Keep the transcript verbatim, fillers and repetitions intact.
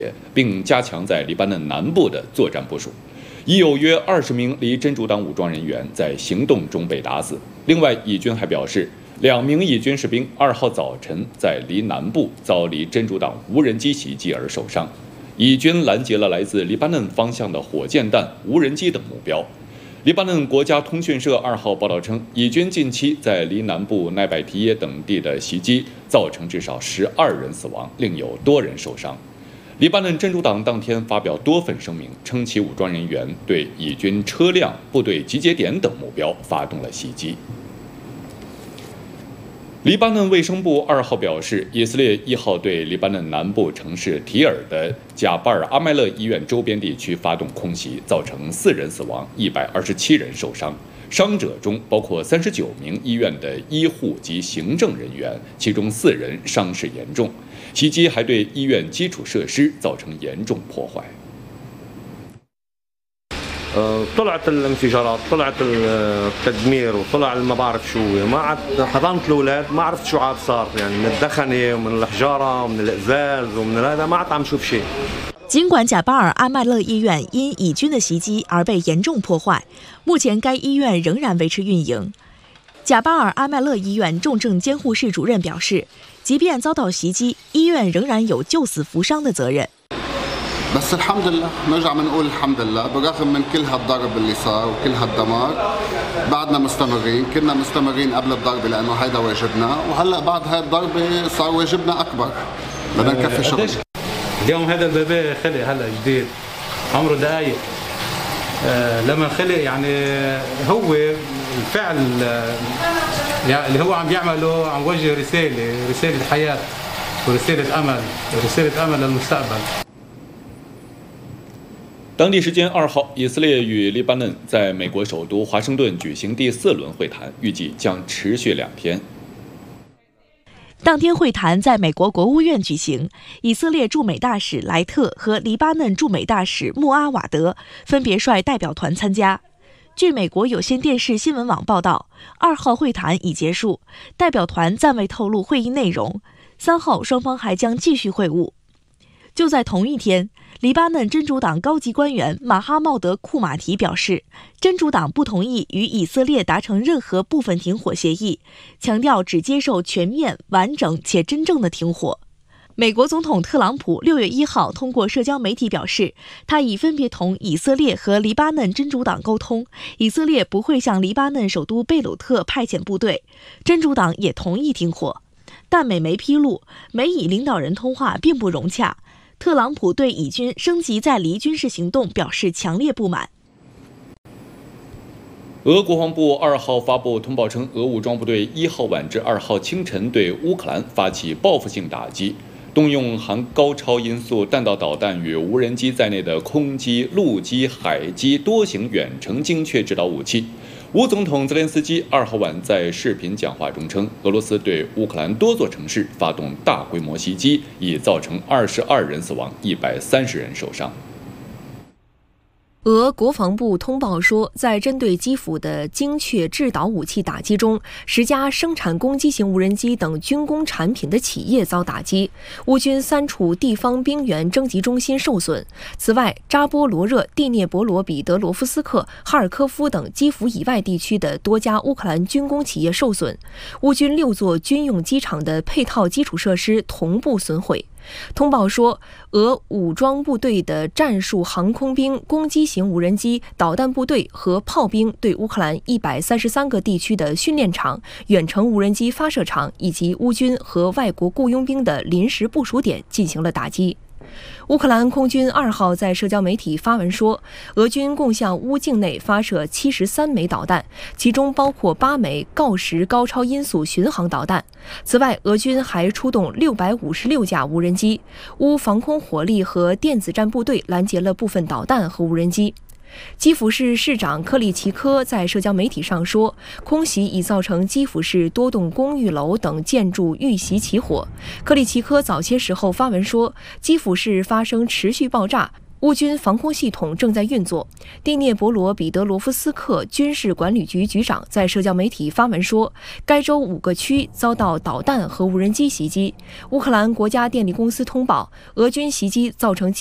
并加强在黎巴嫩南部的作战部署。已有约二十名离真主党武装人员在行动中被打死。另外，以军还表示，两名以军士兵二号早晨在离南部遭离真主党无人机袭击而受伤。以军拦截了来自黎巴嫩方向的火箭弹、无人机等目标。黎巴嫩国家通讯社二号报道称，以军近期在离南部奈拜提耶等地的袭击，造成至少十二人死亡，另有多人受伤。黎巴嫩真主党当天发表多份声明，称其武装人员对以军车辆、部队集结点等目标发动了袭击。黎巴嫩卫生部二号表示，以色列一号对黎巴嫩南部城市提尔的贾巴尔阿麦勒医院周边地区发动空袭，造成四人死亡，一百二十七人受伤。伤者中包括三十九名医院的医护及行政人员，其中四人伤势严重。袭击还对医院基础设施造成严重破坏。 طلعت الانفجارات طلعت التدمير وطلع ما بعرف شو ما عاد حضنت الاولاد ما عرفت شو عاد صار يعني من الدخنه ومن الحجاره ومن الازاز ومن هذا ما عاد عم شوف شيء。 尽管贾巴尔阿麦勒医院因以军的袭击而被严重破坏，目前该医院仍然维持运营。贾巴尔阿麦勒医院重症监护室主任表示，即便遭到袭击，医院仍然有救死扶伤的责任。 بس الحمد لله نرجع بنقول الحمد لله بالرغم من كل هالضرب اللي صار وكل هالدمار بعدنا مستمرين كنا مستمرين قبل الضربه لانه هيدا واجبنا وهلا بعد هاي الضربه صار واجبنا اكبر بدنا نكفي شغل. اليوم هذا البيبي خلق هلا جديد عمره دقايق آه لما خلق يعني هو الفعل يعني اللي هو عم بيعمله عم وجه رساله رساله حياه ورساله امل ورساله امل للمستقبل。 当地时间二号，以色列与黎巴嫩在美国首都华盛顿举行第四轮会谈，预计将持续两天。 当天会谈在美国国务院举行，以色列驻美大使莱特和黎巴嫩驻美大使穆阿瓦德分别率代表团参加。据美国有线电视新闻网报道，二号会谈已结束，代表团暂未透露会议内容。三号双方还将继续会晤。就在同一天，黎巴嫩真主党高级官员马哈茂德·库马提表示，真主党不同意与以色列达成任何部分停火协议，强调只接受全面、完整且真正的停火。美国总统特朗普六月一号通过社交媒体表示，他已分别同以色列和黎巴嫩真主党沟通，以色列不会向黎巴嫩首都贝鲁特派遣部队，真主党也同意停火。但美媒披露，美以领导人通话并不融洽。特朗普对以军升级在黎军事行动表示强烈不满。 俄国防部二号发布通报称，俄武装部队一号晚至二号清晨对乌克兰发起报复性打击，动用含高超音速弹道导弹与无人机在内的空机、陆基、海基多型远程精确制导武器。乌总统泽连斯基二号晚在视频讲话中称，俄罗斯对乌克兰多座城市发动大规模袭击，已造成二十二人死亡，一百三十人受伤。 俄国防部通报说，在针对基辅的精确制导武器打击中，十家生产攻击型无人机等军工产品的企业遭打击，乌军三处地方兵员征集中心受损。此外，扎波罗热、蒂涅伯罗彼得罗夫斯克、哈尔科夫等基辅以外地区的多家乌克兰军工企业受损，乌军六座军用机场的配套基础设施同步损毁。通报说，俄武装部队的战术航空兵、攻击型无人机、导弹部队和炮兵对乌克兰一百三十三个地区的训练场、远程无人机发射场以及乌军和外国雇佣兵的临时部署点进行了打击。乌克兰空军二号在社交媒体发文说，俄军共向乌境内发射七十三枚导弹，其中包括八枚锆石高超音速巡航导弹。此外，俄军还出动六百五十六架无人机，乌防空火力和电子战部队拦截了部分导弹和无人机。基辅市市长克利奇科在社交媒体上说，空袭已造成基辅市多栋公寓楼等建筑遇袭起火。克利奇科早些时候发文说，基辅市发生持续爆炸， 乌军防空系统正在运作。第聂伯罗彼得罗夫斯克军事管理局局长在社交媒体发文说，该州五个区遭到导弹和无人机袭击。乌克兰国家电力公司通报，俄军袭击造成